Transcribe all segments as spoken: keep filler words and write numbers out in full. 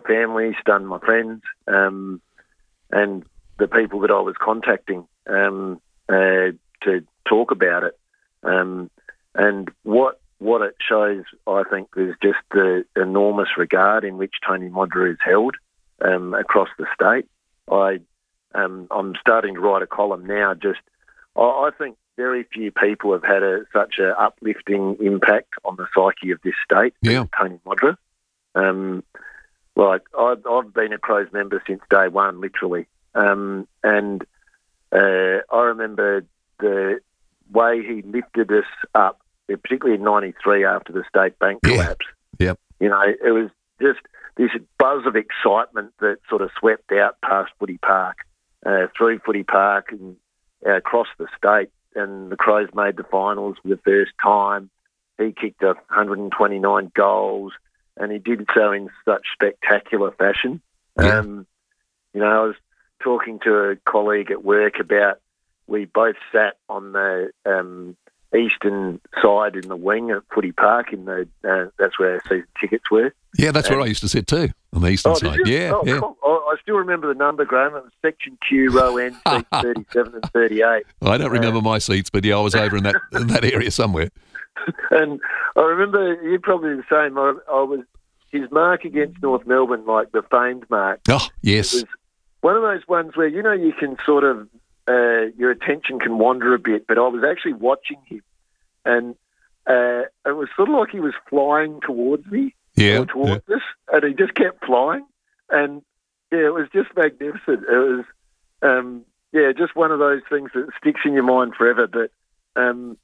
family, stunned my friends, um, and the people that I was contacting um, uh, to talk about it. Um, and what what it shows, I think, is just the enormous regard in which Tony Modra is held um, across the state. I, um, I'm starting to write a column now. Just, I, I think very few people have had a, such an uplifting impact on the psyche of this state yeah. as Tony Modra. Um, like, I've, I've been a Crows member since day one, literally. Um, and uh, I remember the way he lifted us up, particularly in ninety-three after the State Bank Yeah. collapse. Yep. You know, it was just this buzz of excitement that sort of swept out past Footy Park, uh, through Footy Park and uh, across the state. And the Crows made the finals for the first time. He kicked one hundred twenty-nine goals, and he did so in such spectacular fashion. Yeah. Um, you know, I was talking to a colleague at work about, we both sat on the um, eastern side in the wing at Footy Park. In the uh, that's where our season tickets were. Yeah, that's And- where I used to sit too, on the eastern Oh, did side. you? Yeah, Oh, yeah. cool. I I still remember the number, Graham. It was section Q, row N, seats thirty-seven and thirty-eight. I don't remember my seats, but yeah, I was over in that in that area somewhere. And I remember, you're probably the same. I, I was his mark against North Melbourne, like the famed mark. Oh, yes. It was one of those ones where, you know, you can sort of, uh, your attention can wander a bit, but I was actually watching him, and uh, it was sort of like he was flying towards me, Yeah, or towards us, and he just kept flying. And, yeah, it was just magnificent. It was, um, yeah, just one of those things that sticks in your mind forever. But, um,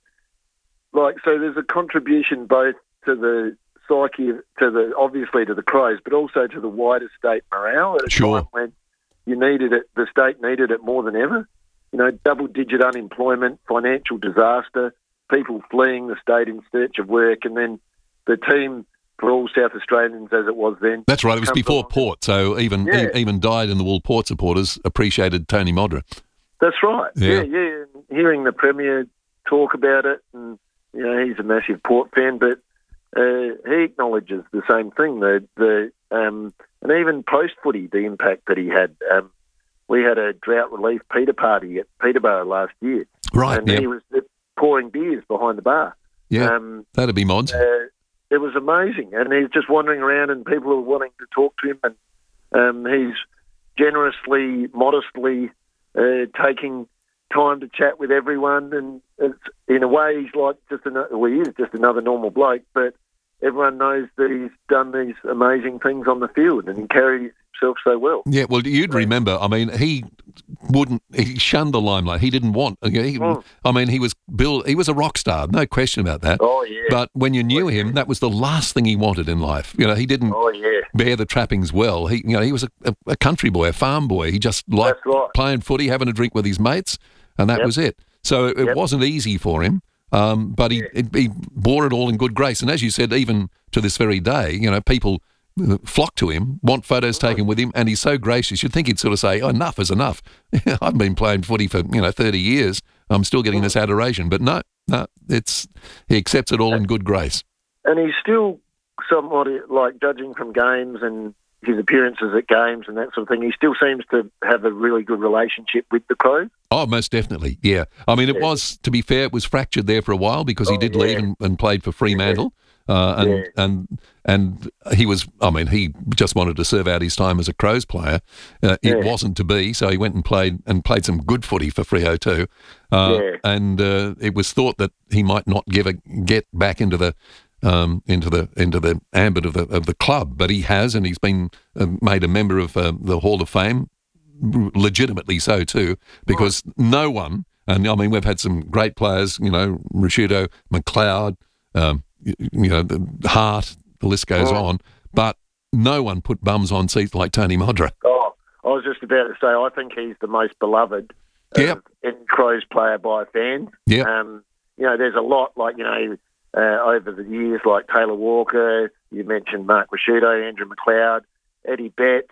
like, so there's a contribution both to the psyche, to the obviously to the Crows, but also to the wider state morale at a Sure. time when you needed it, the state needed it more than ever. You know, double-digit unemployment, financial disaster, people fleeing the state in search of work, and then the team, for all South Australians as it was then. That's right. It was comes before along. Port, so even Yeah. e- even dyed-in-the-wool Port supporters appreciated Tony Modra. That's right. Yeah. Yeah, yeah. And hearing the Premier talk about it, and, you know, he's a massive Port fan, but uh, he acknowledges the same thing. The the um, and even post footy, the impact that he had. Um, we had a drought relief Peter party at Peterborough last year, Right, and yeah. he was pouring beers behind the bar. Yeah, Um, that'd be mods. uh, it was amazing, and he's just wandering around, and people were wanting to talk to him, and um, he's generously, modestly uh, taking time to chat with everyone, and it's, in a way, he's like just another. Well, he is just another normal bloke, but everyone knows that he's done these amazing things on the field, and he carries himself so well. Yeah, well, you'd remember. I mean, he wouldn't. He shunned the limelight. He didn't want. He, Mm. I mean, he was Bill. He was a rock star, no question about that. Oh yeah. But when you knew him, that was the last thing he wanted in life. You know, he didn't oh yeah. bear the trappings well. He, you know, he was a, a, a country boy, a farm boy. He just liked That's right. playing footy, having a drink with his mates, and that Yep. was it. So it, it Yep. wasn't easy for him. Um, but he, it, he bore it all in good grace. And as you said, even to this very day, you know, people uh, flock to him, want photos taken with him, and he's so gracious. You'd think he'd sort of say, oh, enough is enough. I've been playing footy for, you know, thirty years. I'm still getting this adoration. But no, no, it's he accepts it all in good grace. And he's still somewhat, like, judging from games and his appearances at games and that sort of thing, he still seems to have a really good relationship with the Crows. Oh, most definitely, yeah. I mean, it Yeah. was, to be fair, it was fractured there for a while because he Oh, did yeah. leave and, and played for Fremantle. Uh, and, Yeah. and and he was, I mean, he just wanted to serve out his time as a Crows player. Uh, it Yeah. wasn't to be, so he went and played and played some good footy for Freo too. Uh, Yeah. And uh, it was thought that he might not give a get back into the um, into the into the ambit of the of the club, but he has, and he's been uh, made a member of uh, the Hall of Fame, legitimately so too, because no one, and I mean, we've had some great players, you know, Rashudo, McLeod, um, you, you know, the Hart, the list goes Oh. on, but no one put bums on seats like Tony Modra. Oh, I was just about to say, I think he's the most beloved Yep. of any Crows player by fans. Yep. Um, you know, there's a lot, like, you know, uh, over the years, like Taylor Walker, you mentioned Mark Rashudo, Andrew McLeod, Eddie Betts.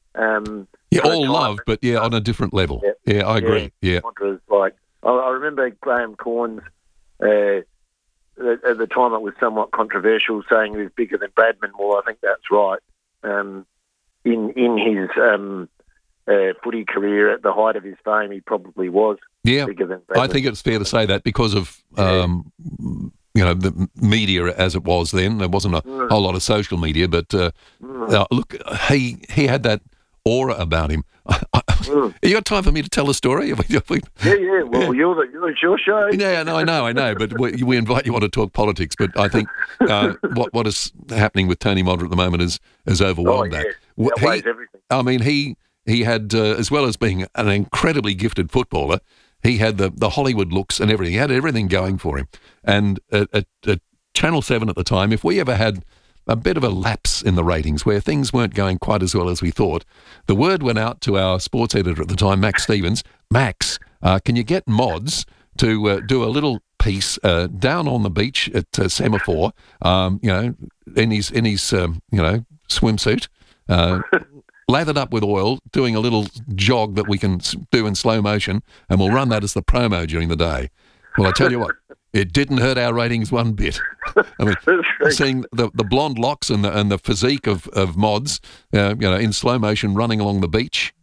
Um, Yeah, for a all time- loved, but yeah, on a different level. Yep. Yeah, I agree. Yeah. Modra's like, I, I remember Graham Corns, uh, at, at the time it was somewhat controversial, saying he was bigger than Bradman. Well, I think that's right. Um, in in his um, uh, footy career at the height of his fame, he probably was Yeah, bigger than I Bradley. think it's fair to say that because of um, you know the media as it was then. There wasn't a Mm. whole lot of social media, but uh, Mm. uh, look, he he had that aura about him. Mm. You got time for me to tell a story? Yeah, yeah. Well, you're the, you're, it's your show. Yeah, no, I know, I know, but we, we invite you on to talk politics. But I think uh, what what is happening with Tony Modra at the moment is has Oh, overwhelmed yeah. that. He Wh- outweighs everything. I mean, he he had, uh, as well as being an incredibly gifted footballer, he had the, the Hollywood looks and everything. He had everything going for him. And at, at, at Channel seven at the time, if we ever had a bit of a lapse in the ratings where things weren't going quite as well as we thought, the word went out to our sports editor at the time, Max Stevens. Max, uh, can you get Mods to uh, do a little piece uh, down on the beach at uh, Semaphore, um, you know, in his, in his um, you know, swimsuit, uh, lathered up with oil, doing a little jog that we can s- do in slow motion, and we'll run that as the promo during the day. Well, I tell you what, it didn't hurt our ratings one bit. I mean, seeing the, the blonde locks and the and the physique of of Mods, uh, you know, in slow motion running along the beach.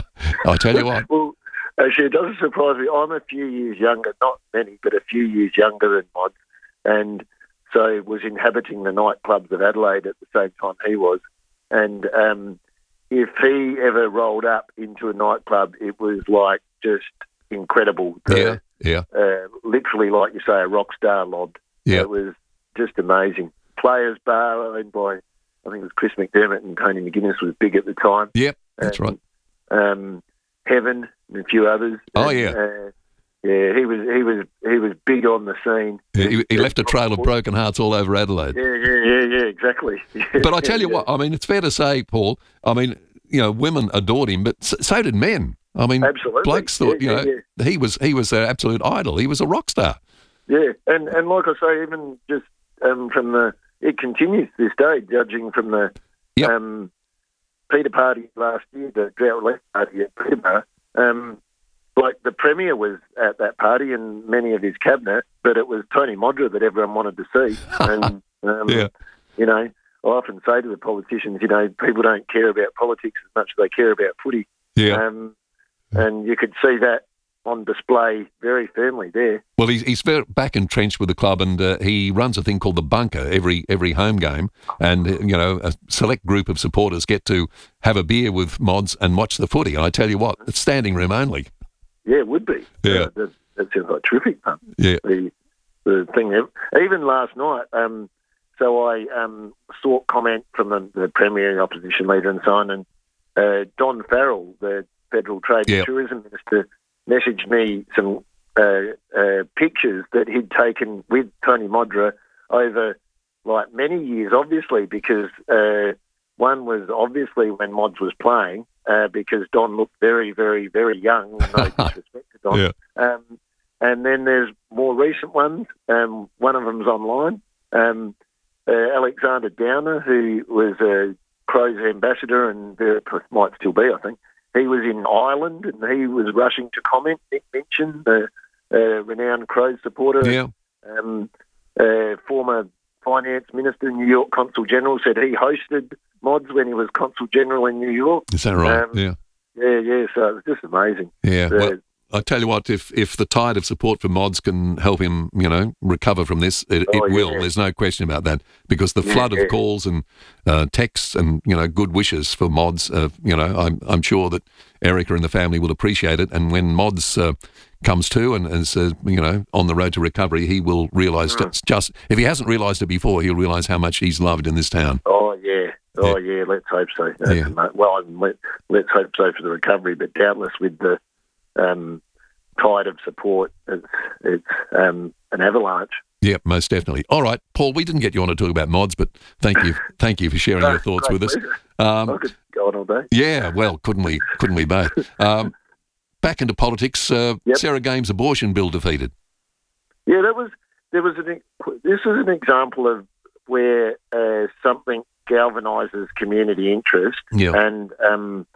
I tell you what. Well, actually, it doesn't surprise me. I'm a few years younger, not many, but a few years younger than Mods, and so was inhabiting the nightclubs of Adelaide at the same time he was. And um, if he ever rolled up into a nightclub, it was like just incredible. The, Yeah, yeah, uh, literally, like you say, a rock star lobbed. yeah. It was just amazing. Players bar owned by, I think it was Chris McDermott and Tony McGuinness was big at the time. Yep, that's And, right. Um, Heaven and a few others. Oh, And, yeah. uh, yeah, he was he was he was big on the scene. He, he left a trail of broken hearts all over Adelaide. Yeah, yeah, yeah, yeah, exactly. But I tell you what, I mean, it's fair to say, Paul, I mean, you know, women adored him, but so, so did men. I mean, Absolutely. blokes thought, Yeah, you know, yeah, he was he was their absolute idol. He was a rock star. Yeah, and and like I say, even just um, from the it continues to this day, judging from the Yep. um, Peter Party last year, the drought left party at Peterborough. Um, like the Premier was at that party and many of his cabinet, but it was Tony Modra that everyone wanted to see. And um, Yeah. you know, I often say to the politicians, you know, people don't care about politics as much as they care about footy. Yeah. Um, and you could see that on display very firmly there. Well, he's he's very back entrenched with the club, and uh, he runs a thing called the Bunker every every home game, and uh, you know, a select group of supporters get to have a beer with Mods and watch the footy. And I tell you what, it's standing room only. Yeah, it would be. Yeah. Uh, that, that sounds like terrific fun. Yeah. The the thing, even last night. Um, so I um, sought comment from the, the Premier, opposition leader, and so on. And uh, Don Farrell, the Federal Trade Yeah. and Tourism Minister, messaged me some uh, uh, pictures that he'd taken with Tony Modra over like many years, obviously, because uh, one was obviously when Mods was playing, uh, because Don looked very, very, very young, no disrespect to Don. Yeah. Um, and then there's more recent ones. Um, one of them's online. Um, uh, Alexander Downer, who was a Crows ambassador and uh, might still be, I think. He was in Ireland and he was rushing to comment. Nick Minchin, the uh, renowned Crows supporter, Yeah. um, uh, former finance minister, New York Consul General, said he hosted Mods when he was Consul General in New York. Is that right? Um, yeah. Yeah, yeah, so it was just amazing. Yeah. Uh, Well, I tell you what, if if the tide of support for Mods can help him, you know, recover from this, it, Oh, it will. yeah. There's no question about that, because the Yeah, flood of yeah. calls and uh, texts and you know good wishes for Mods, uh, you know, I'm I'm sure that Erica and the family will appreciate it. And when Mods uh, comes to and is uh, you know on the road to recovery, he will realise Mm. just, just if he hasn't realised it before, he'll realise how much he's loved in this town. Oh, yeah. Oh, yeah, let's hope so. That's Yeah. ama- Well, and let, let's hope so for the recovery, but doubtless with the um, tide of support, it's, it's um, an avalanche. Yeah, most definitely. All right, Paul, we didn't get you on to talk about Mods, but thank you, thank you for sharing your thoughts Great with us. pleasure. Um, I could go on all day. Yeah, well, couldn't we? Couldn't we both? Um, back into politics. Uh, Yep. Sarah Games' abortion bill defeated. Yeah, that was there was an this is an example of where uh, something galvanises community interest, Yeah. and um,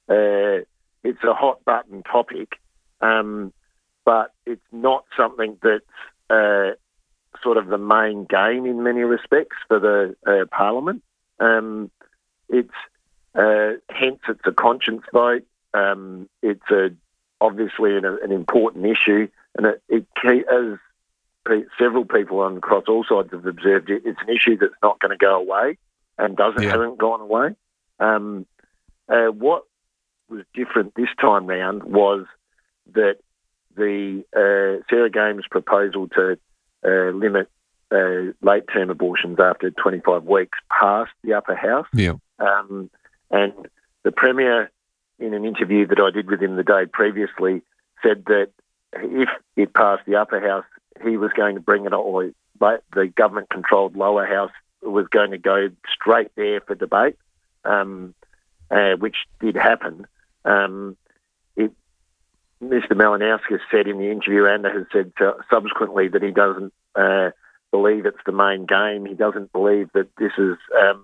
uh, it's a hot button topic, um, but it's not something that's uh, sort of the main game in many respects for the uh, Parliament. Um, it's uh, hence it's a conscience vote. Um, it's a, obviously an, an important issue, and it, it as several people on across all sides have observed, it, it's an issue that's not going to go away and doesn't Yeah. hasn't gone away. Um, uh, what was different this time round was that the uh, Sarah Games' proposal to uh, limit uh, late-term abortions after twenty-five weeks passed the upper house. Yeah. Um, and the Premier, in an interview that I did with him the day previously, said that if it passed the upper house, he was going to bring it on, or the government-controlled lower house was going to go straight there for debate, um, uh, which did happen. Um, it, Mister Malinauskas said in the interview, and has said uh, subsequently, that he doesn't uh, believe it's the main game. He doesn't believe that this is um,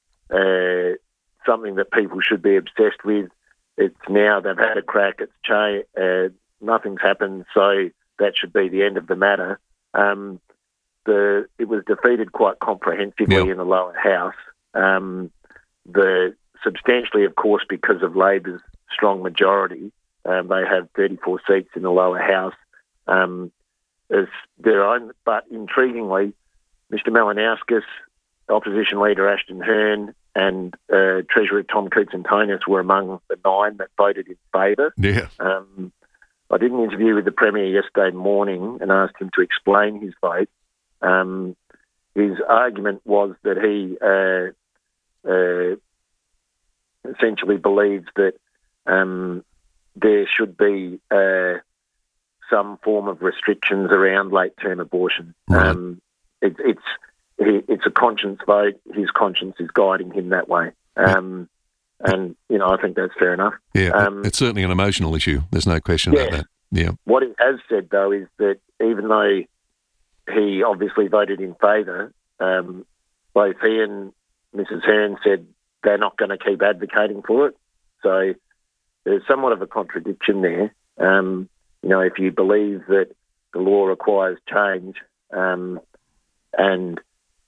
uh, something that people should be obsessed with. It's now they've had a crack. It's cha- uh, nothing's happened, so that should be the end of the matter. Um, the it was defeated quite comprehensively Yeah. in the lower house. Um, the substantially, of course, because of Labor's strong majority. Um, they have thirty-four seats in the lower house. Um, as their own, but intriguingly, Mister Malinauskas, opposition leader Ashton Hearn, and uh, Treasurer Tom Koutsantonis were among the nine that voted in favour. Yeah. Um, I did an interview with the Premier yesterday morning and asked him to explain his vote. Um, his argument was that he uh, uh, essentially believes that um, there should be uh, some form of restrictions around late-term abortion. Right. Um, it, it's it's a conscience vote. His conscience is guiding him that way. Um, and, you know, I think that's fair enough. Yeah. Um, it's certainly an emotional issue. There's no question about yeah. that. Yeah. What he has said, though, is that even though he obviously voted in favour, um, both he and Missus Hearn said they're not going to keep advocating for it. So there's somewhat of a contradiction there. Um, you know, if you believe that the law requires change um, and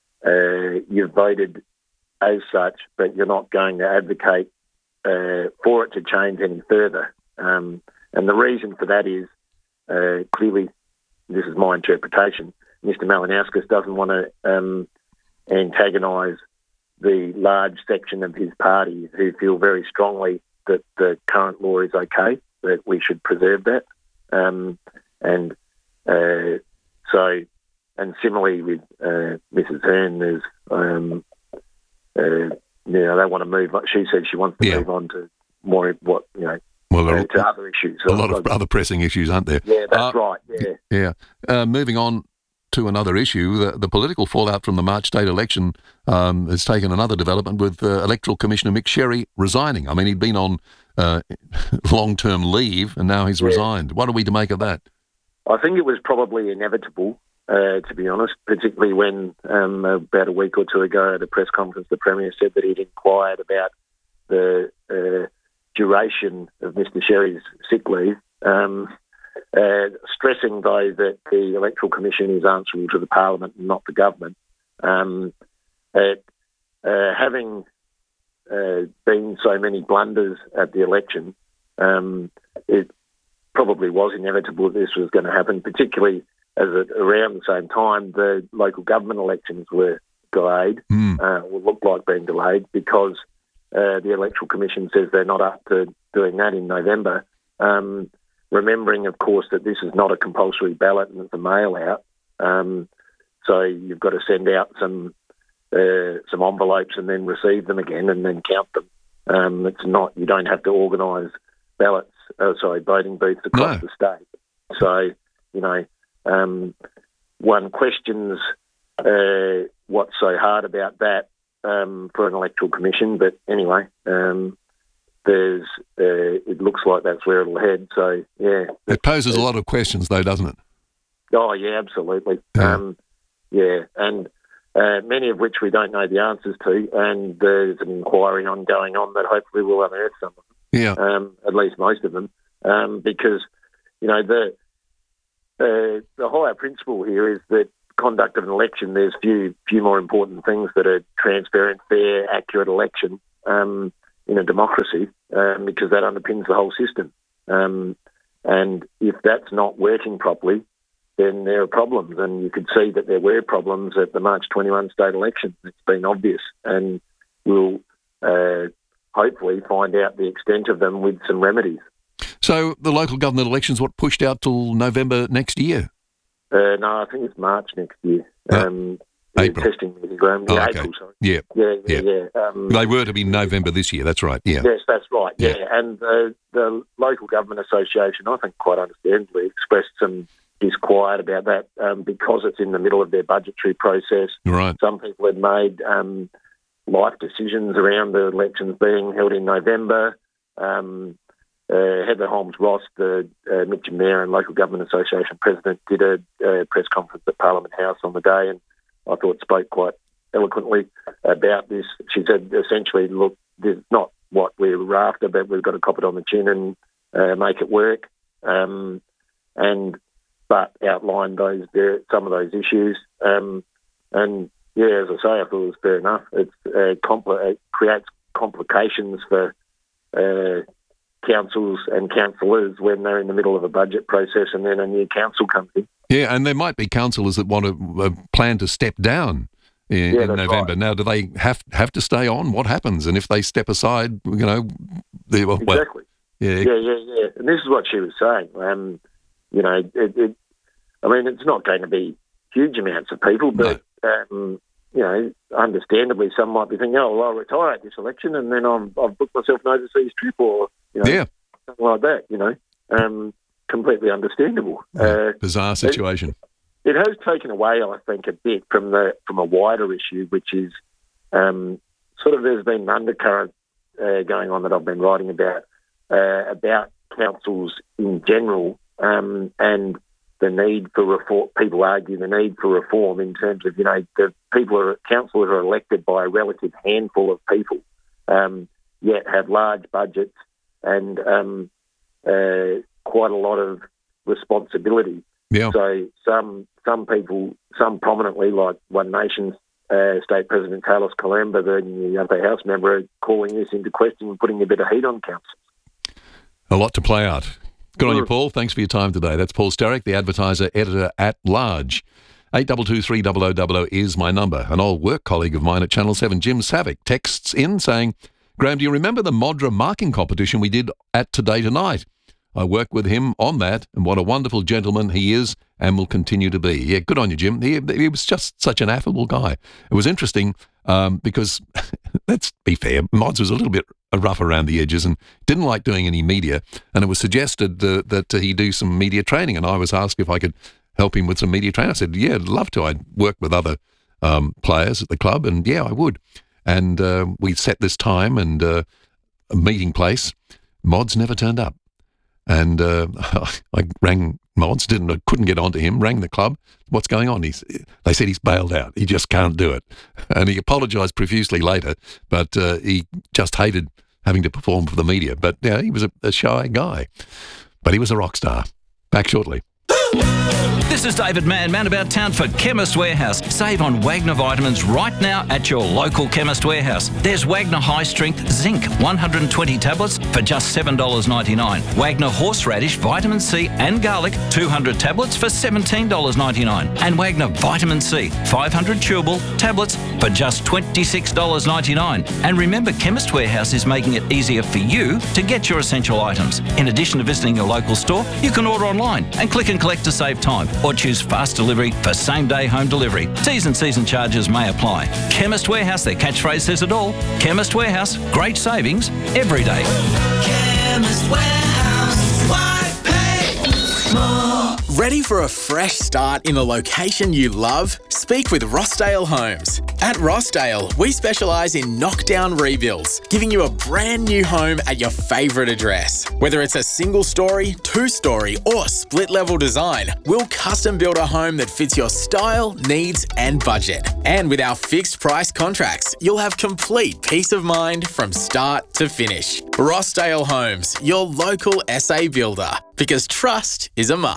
uh, you've voted as such, but you're not going to advocate uh, for it to change any further. Um, and the reason for that is, uh, clearly, this is my interpretation, Mister Malinauskas doesn't want to um, antagonise the large section of his party who feel very strongly that the current law is okay, that we should preserve that. Um, and uh, so, and similarly with uh, Missus Hearn, there's, um, uh, you know, they want to move on. She said she wants to Yeah. move on to more, what, you know, Well, there uh, are to other issues. a lot of other pressing issues, aren't there? Yeah, that's Uh, right, yeah. Yeah. Uh, moving on to another issue, the, the political fallout from the March state election um, has taken another development with uh, Electoral Commissioner Mick Sherry resigning. I mean, he'd been on uh, long-term leave and now he's Yeah. resigned. What are we to make of that? I think it was probably inevitable, uh, to be honest, particularly when um, about a week or two ago at a press conference the Premier said that he'd inquired about the uh, duration of Mister Sherry's sick leave, um, uh, stressing, though, that the Electoral Commission is answerable to the Parliament and not the government. Um, it, uh, having uh, been so many blunders at the election, um, it probably was inevitable that this was going to happen, particularly as it, around the same time the local government elections were delayed, Mm. uh, or looked like being delayed, because uh, the Electoral Commission says they're not up to doing that in November. Um, remembering, of course, that this is not a compulsory ballot and it's a mail-out, um, so you've got to send out some uh, some envelopes and then receive them again and then count them. Um, it's not, you don't have to organise ballots, uh, sorry, voting booths across No. the state. So, you know, um, one questions uh, what's so hard about that um, for an electoral commission. But anyway, um, there's uh, it looks like that's where it'll head. So, yeah. It poses a lot of questions, though, doesn't it? Oh, yeah, absolutely. Yeah. Um, yeah, and uh, many of which we don't know the answers to, and there's an inquiry ongoing on that hopefully will unearth some of them. Yeah. Um, at least most of them, um, because, you know, the uh, the higher principle here is that conduct of an election, there's few few more important things that a transparent, fair, accurate election. Um, in a democracy um, because that underpins the whole system. Um, and if that's not working properly, then there are problems. And you could see that there were problems at the March twenty-one state election. It's been obvious. And we'll uh, hopefully find out the extent of them with some remedies. So the local government elections, what, pushed out till November next year? Uh, no, I think it's March next year. Oh, um, April. Testing Graham. Yeah, Oh, okay. April, sorry. Yeah. Yeah, yeah, Yeah. yeah. Um, They were to be November this year, that's right, yeah. Yes, that's right, yeah. Yeah. And uh, the Local Government Association, I think quite understandably, expressed some disquiet about that um, because it's in the middle of their budgetary process. Right. Some people had made um, life decisions around the elections being held in November. Um, uh, Heather Holmes-Ross, the uh, Mitcham Mayor and Local Government Association President, did a uh, press conference at Parliament House on the day, and I thought spoke quite eloquently about this. She said essentially, look, this is not what we were after, but we've got to cop it on the chin and uh, make it work. Um, and but outlined those some of those issues. Um, and yeah, as I say, I thought it was fair enough. It's uh, compl- it creates complications for uh, councils and councillors when they're in the middle of a budget process and then a new council comes in. Yeah, and there might be councillors that want to uh, plan to step down in, Yeah, in that's November. right. Now, do they have have to stay on? What happens? And if they step aside, you know, they, well, Exactly. yeah, Yeah, yeah, yeah. And this is what she was saying. Um, you know, it, it, I mean, it's not going to be huge amounts of people, but, um, you know, understandably, some might be thinking, oh, well, I'll retire at this election and then I'm, I've booked myself an overseas trip or, you know, yeah, something like that, you know. Um, completely understandable. Uh, bizarre situation. It has taken away, I think, a bit from the from a wider issue, which is um, sort of there's been an undercurrent uh, going on that I've been writing about, uh, about councils in general um, and the need for reform. People argue the need for reform in terms of, you know, the people are, councillors are elected by a relative handful of people, um, yet have large budgets and um, uh, quite a lot of responsibility. Yeah. So some some people, some prominently, like One Nation's uh, State President Carlos Colamba, the Upper House member, are calling this into question and putting a bit of heat on councils. A lot to play out. Good on you, Mm. Paul. Thanks for your time today. That's Paul Sturrock, the Advertiser Editor at Large. eight two two three zero zero zero zero is my number. An old work colleague of mine at Channel seven, Jim Savick, texts in saying, Graham, do you remember the Modra marking competition we did at Today Tonight? I worked with him on that, and what a wonderful gentleman he is and will continue to be. Yeah, good on you, Jim. He, he was just such an affable guy. It was interesting um, because, let's be fair, Mods was a little bit rough around the edges and didn't like doing any media, and it was suggested uh, that uh, he do some media training, and I was asked if I could help him with some media training. I said, yeah, I'd love to. I'd work with other um, players at the club, and yeah, I would. And uh, we set this time and uh, a meeting place. Mods never turned up. And uh, I rang Mods, didn't, I couldn't get onto him, rang the club. What's going on? He's, they said he's bailed out. He just can't do it. And he apologised profusely later, but uh, he just hated having to perform for the media. But yeah, he was a, a shy guy. But he was a rock star. Back shortly. This is David Mann, man about town for Chemist Warehouse. Save on Wagner vitamins right now at your local Chemist Warehouse. There's Wagner High Strength Zinc, one hundred twenty tablets for just seven dollars ninety-nine. Wagner Horseradish Vitamin C and Garlic, two hundred tablets for seventeen dollars ninety-nine. And Wagner Vitamin C, five hundred chewable tablets for just twenty-six dollars ninety-nine. And remember, Chemist Warehouse is making it easier for you to get your essential items. In addition to visiting your local store, you can order online and click and collect to save time, or choose fast delivery for same-day home delivery. T's and C's and charges may apply. Chemist Warehouse, their catchphrase says it all. Chemist Warehouse, great savings every day. Chemist Warehouse, why pay more? Ready for a fresh start in the location you love? Speak with Rossdale Homes. At Rossdale, we specialise in knockdown rebuilds, giving you a brand new home at your favourite address. Whether it's a single story, two story or split level design, we'll custom build a home that fits your style, needs and budget. And with our fixed price contracts, you'll have complete peace of mind from start to finish. Rossdale Homes, your local S A builder, because trust is a must.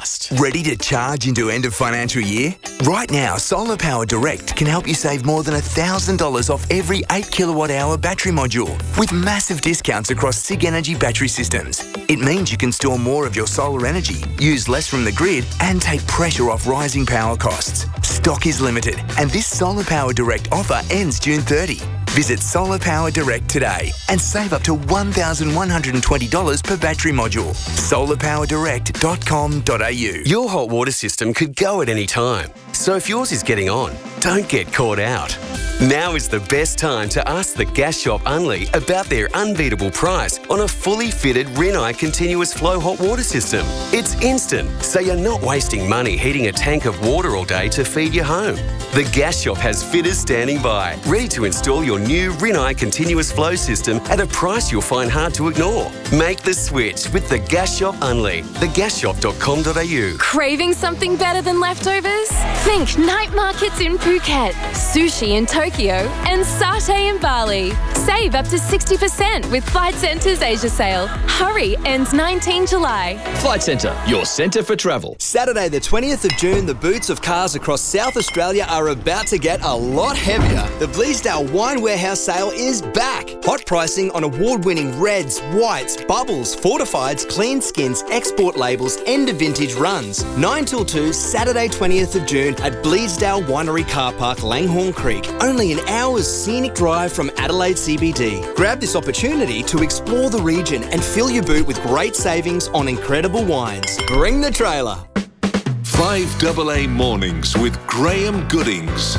Ready to charge into end of financial year? Right now, Solar Power Direct can help you save more than one thousand dollars off every eight kilowatt hour battery module with massive discounts across SIG Energy battery systems. It means you can store more of your solar energy, use less from the grid and take pressure off rising power costs. Stock is limited and this Solar Power Direct offer ends June thirtieth. Visit Solar Power Direct today and save up to one thousand one hundred twenty dollars per battery module. solar power direct dot com dot a u. Your hot water system could go at any time. So if yours is getting on, don't get caught out. Now is the best time to ask the Gas Shop Unley about their unbeatable price on a fully fitted Rinnai continuous flow hot water system. It's instant, so you're not wasting money heating a tank of water all day to feed your home. The Gas Shop has fitters standing by, ready to install your new Rinnai continuous flow system at a price you'll find hard to ignore. Make the switch with the Gas Shop Unley, the gas shop dot com dot a u. Craving something better than leftovers? Think night markets in Phuket, sushi in Tokyo, and satay in Bali. Save up to sixty percent with Flight Centre's Asia sale. Hurry, ends nineteenth July. Flight Centre, your centre for travel. Saturday the twentieth of June, the boots of cars across South Australia are about to get a lot heavier. The Bleasdale Wine Warehouse sale is back. Hot pricing on award-winning reds, whites, bubbles, fortifieds, clean skins, export labels, end of vintage runs. nine till two, Saturday twentieth of June at Bleasdale Winery Car Park, Langhorne Creek. Only an hour's scenic drive from Adelaide C B D. Grab this opportunity to explore the region and fill your boot with great savings on incredible wines. Bring the trailer. five A A Mornings with Graham Goodings.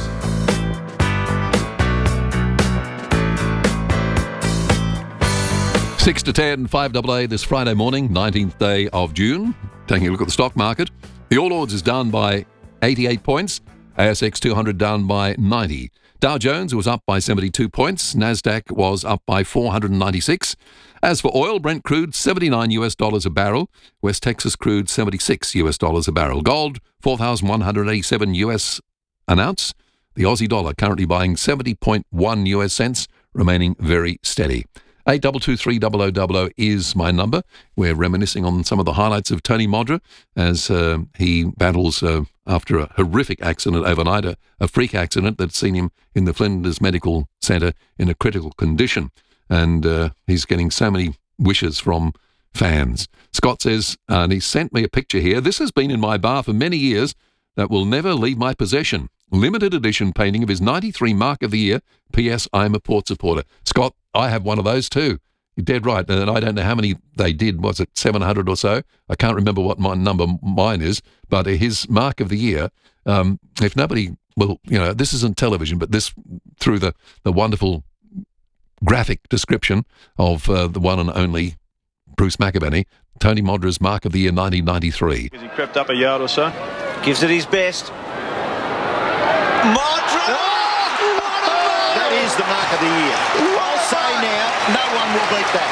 six to ten, five A A this Friday morning, nineteenth day of June. Taking a look at the stock market. The All Ords is down by eighty-eight points. A S X two hundred down by ninety. Dow Jones was up by seventy-two points. Nasdaq was up by four hundred ninety-six. As for oil, Brent crude seventy-nine US dollars a barrel. West Texas crude seventy-six US dollars a barrel. Gold four thousand one hundred eighty-seven US an ounce. The Aussie dollar currently buying seventy point one US cents, remaining very steady. eight two two three zero zero zero zero is my number. We're reminiscing on some of the highlights of Tony Modra as uh, he battles uh, after a horrific accident overnight, a, a freak accident that's seen him in the Flinders Medical Centre in a critical condition. And uh, he's getting so many wishes from fans. Scott says, uh, and he sent me a picture here, "This has been in my bar for many years that will never leave my possession. Limited edition painting of his ninety-three Mark of the Year. P S. I am a Port supporter." Scott, I have one of those too. You're dead right. And I don't know how many they did. Was it seven hundred or so? I can't remember what my number mine is, but his Mark of the Year, um, if nobody, well, you know, this isn't television, but this through the, the wonderful graphic description of uh, the one and only Bruce McAvaney, Tony Modra's Mark of the Year nineteen ninety-three. He crept up a yard or so. Gives it his best. Modra! Oh, that is the Mark of the Year. I'll say now, no one will beat that.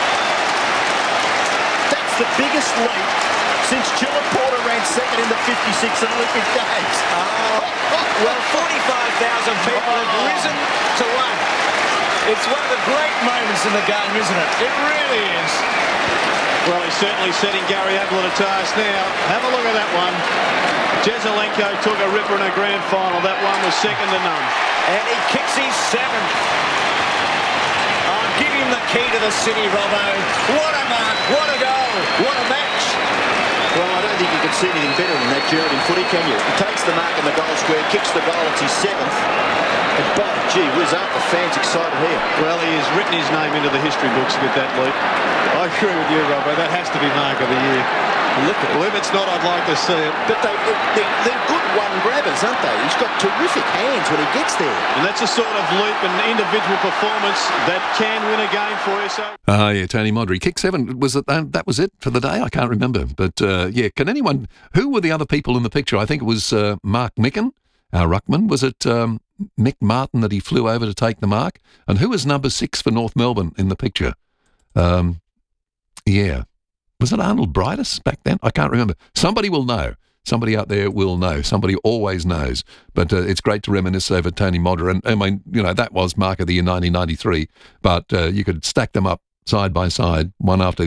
That's the biggest leap since Chilla Porter ran second in the fifty-six Olympic Games. Oh, well, forty-five thousand people have risen to one. It's one of the great moments in the game, isn't it? It really is. Well, he's certainly setting Gary Ablett a task now. Have a look at that one. Jesaulenko took a ripper in a grand final. That one was second to none. And he kicks his seventh. Oh, give him the key to the city, Robbo. What a mark, what a goal, what a match. Well, I don't think you can see anything better than that Geraldine footy, can you? He takes the mark in the goal square, kicks the goal, it's his seventh. And by gee whiz, aren't the fans excited here? Well, he has written his name into the history books with that leap. I agree with you, Robbo. That has to be Mark of the Year. Look at it. Well, if it's not, I'd like to see it. But they, they, they're good one-grabbers, aren't they? He's got terrific hands when he gets there. And that's a sort of leap and individual performance that can win a game for you. So. Ah, uh, yeah, Tony Modra. Kick seven. Was it that, that was it for the day? I can't remember. But, uh, yeah, can anyone... Who were the other people in the picture? I think it was uh, Mark Micken, our ruckman. Was it um, Mick Martin that he flew over to take the mark? And who was number six for North Melbourne in the picture? Um, yeah. Was it Arnold Brightus back then? I can't remember. Somebody will know. Somebody out there will know. Somebody always knows. But uh, it's great to reminisce over Tony Modra. And I mean, you know, that was Mark of the Year nineteen ninety-three. But uh, you could stack them up side by side, one after the other.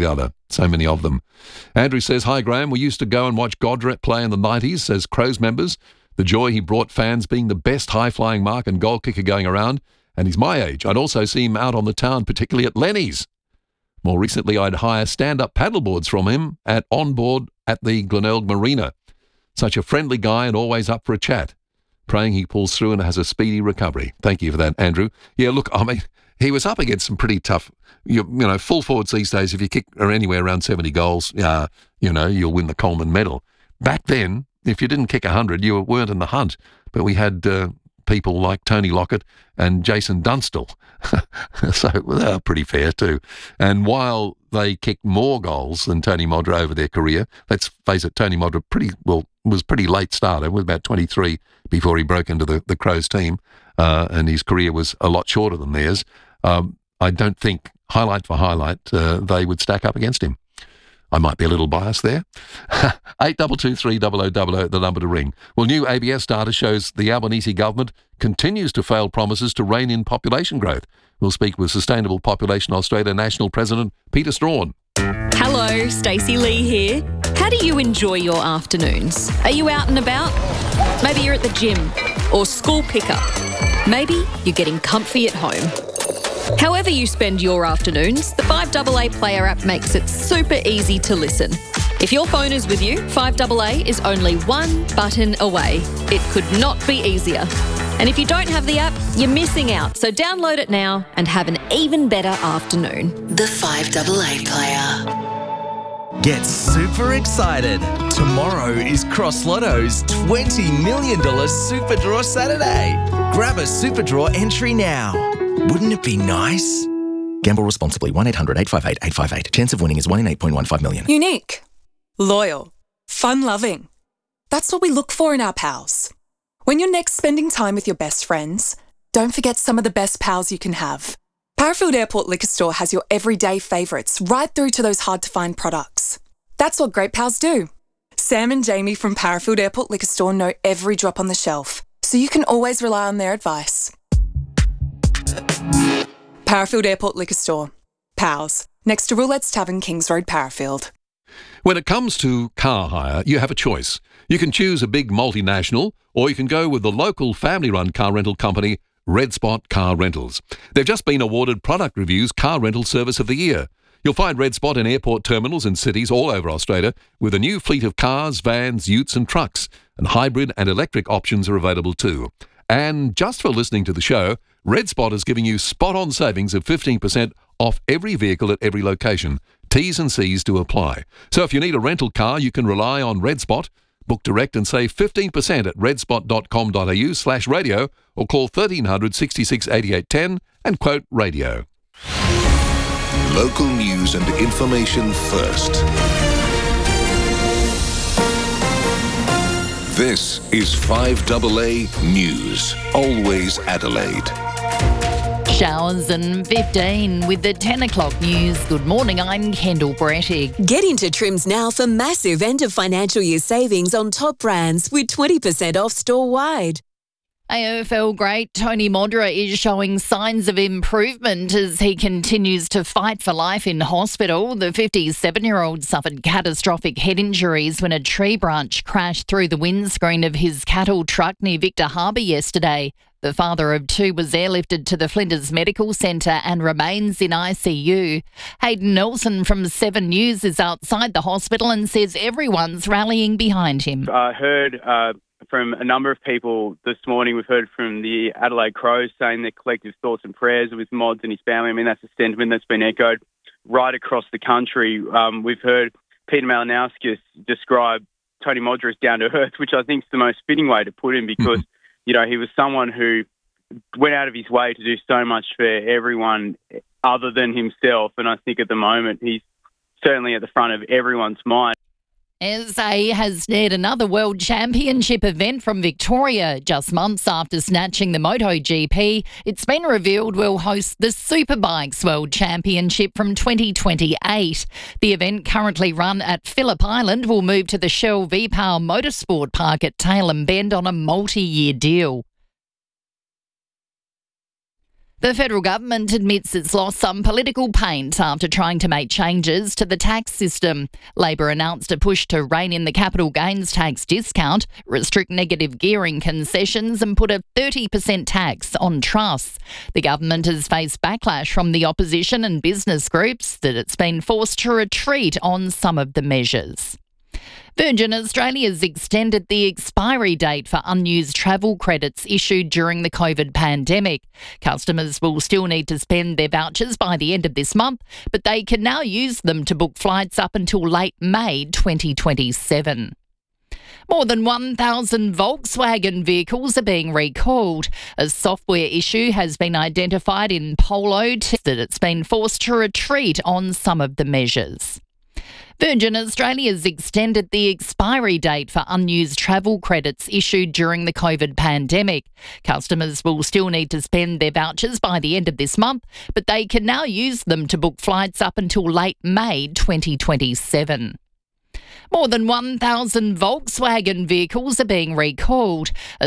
So many of them. Andrew says, hi, Graham. We used to go and watch Godret play in the nineties, says Crows members. The joy he brought fans being the best high-flying mark and goal kicker going around. And he's my age. I'd also see him out on the town, particularly at Lenny's. More recently, I'd hire stand-up paddleboards from him at onboard at the Glenelg Marina. Such a friendly guy and always up for a chat. Praying he pulls through and has a speedy recovery. Thank you for that, Andrew. Yeah, look, I mean, he was up against some pretty tough, you, you know, full forwards these days. If you kick anywhere around seventy goals, uh, you know, you'll win the Coleman medal. Back then, if you didn't kick one hundred, you weren't in the hunt. But we had uh, people like Tony Lockett and Jason Dunstall. So they were pretty fair too. And while they kicked more goals than Tony Modra over their career, let's face it, Tony Modra pretty well was pretty late starter, was about twenty-three before he broke into the, the Crows team, uh, and his career was a lot shorter than theirs. Um, I don't think, highlight for highlight, uh, they would stack up against him. I might be a little biased there. eight two two three zero zero zero zero, the number to ring. Well, new A B S data shows the Albanese government continues to fail promises to rein in population growth. We'll speak with Sustainable Population Australia National President Peter Strawn. Hello, Stacey Lee here. How do you enjoy your afternoons? Are you out and about? Maybe you're at the gym or school pickup. Maybe you're getting comfy at home. However you spend your afternoons, the five A A Player app makes it super easy to listen. If your phone is with you, five A A is only one button away. It could not be easier. And if you don't have the app, you're missing out. So download it now and have an even better afternoon. The five A A Player. Get super excited. Tomorrow is Cross Lotto's twenty million dollars Super Draw Saturday. Grab a Super Draw entry now. Wouldn't it be nice? Gamble responsibly. one eight hundred eight five eight eight five eight. Chance of winning is one in eight point one five million. Unique. Loyal. Fun-loving. That's what we look for in our pals. When you're next spending time with your best friends, don't forget some of the best pals you can have. Parafield Airport Liquor Store has your everyday favourites right through to those hard-to-find products. That's what great pals do. Sam and Jamie from Parafield Airport Liquor Store know every drop on the shelf, so you can always rely on their advice. Parafield Airport Liquor Store. Pals. Next to Roulette's Tavern, Kings Road, Parafield. When it comes to car hire, you have a choice. You can choose a big multinational, or you can go with the local family-run car rental company, Red Spot Car Rentals. They've just been awarded Product Review's Car Rental Service of the Year. You'll find Red Spot in airport terminals and cities all over Australia with a new fleet of cars, vans, utes and trucks, and hybrid and electric options are available too. And just for listening to the show, Red Spot is giving you spot-on savings of fifteen percent off every vehicle at every location. T's and C's to apply. So if you need a rental car, you can rely on Red Spot. Book direct and save fifteen percent at redspot.com.au slash radio or call thirteen hundred sixty-six eighty-eight ten and quote radio. Local news and information first. This is five A A News. Always Adelaide. Showers and fifteen with the ten o'clock news. Good morning, I'm Kendall Brettig. Get into Trims now for massive end of financial year savings on top brands with twenty percent off store-wide. A F L great Tony Modra is showing signs of improvement as he continues to fight for life in hospital. The fifty-seven-year-old suffered catastrophic head injuries when a tree branch crashed through the windscreen of his cattle truck near Victor Harbour yesterday. The father of two was airlifted to the Flinders Medical Centre and remains in I C U. Hayden Nelson from Seven News is outside the hospital and says everyone's rallying behind him. I heard uh, from a number of people this morning. We've heard from the Adelaide Crows saying their collective thoughts and prayers with Mods and his family. I mean, that's a sentiment that's been echoed right across the country. Um, we've heard Peter Malinauskas describe Tony Modra as down to earth, which I think is the most fitting way to put him because, you know, he was someone who went out of his way to do so much for everyone other than himself. And I think at the moment he's certainly at the front of everyone's mind. S A has snared another World Championship event from Victoria. Just months after snatching the MotoGP, it's been revealed we'll host the Superbikes World Championship from twenty twenty-eight. The event, currently run at Phillip Island, will move to the Shell V-Power Motorsport Park at Tailem Bend on a multi-year deal. The federal government admits it's lost some political paint after trying to make changes to the tax system. Labor announced a push to rein in the capital gains tax discount, restrict negative gearing concessions and put a thirty percent tax on trusts. The government has faced backlash from the opposition and business groups that it's been forced to retreat on some of the measures. Virgin Australia's extended the expiry date for unused travel credits issued during the COVID pandemic. Customers will still need to spend their vouchers by the end of this month, but they can now use them to book flights up until late May twenty twenty-seven. More than one thousand Volkswagen vehicles are being recalled. A software issue has been identified in Polo that it's been forced to retreat on some of the measures. Virgin Australia's extended the expiry date for unused travel credits issued during the COVID pandemic. Customers will still need to spend their vouchers by the end of this month, but they can now use them to book flights up until late May twenty twenty-seven. More than one thousand Volkswagen vehicles are being recalled. A